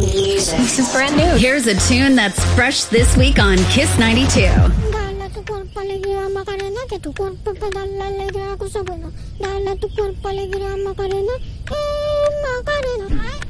Music. This is brand new. Here's a tune that's fresh this week on Kiss 92. Dale a tu cuerpo alegría Macarena, que tu cuerpo para dar la alegría, cosa buena. Dale a tu cuerpo alegría Macarena, Macarena.